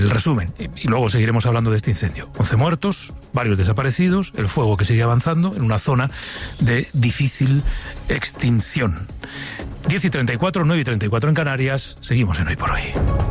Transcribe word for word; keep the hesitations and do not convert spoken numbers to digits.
El resumen, y luego seguiremos hablando de este incendio. once muertos, varios desaparecidos, el fuego que sigue avanzando en una zona de difícil extinción. diez y treinta y cuatro, nueve y treinta y cuatro en Canarias, seguimos en Hoy por Hoy.